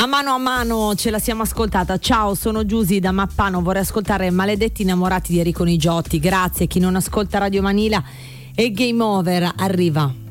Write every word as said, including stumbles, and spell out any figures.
A mano a mano ce la siamo ascoltata. Ciao, sono Giusy da Mappano, vorrei ascoltare Maledetti innamorati di Enrico Nigiotti. Grazie. Chi non ascolta Radio Manila e Game Over arriva.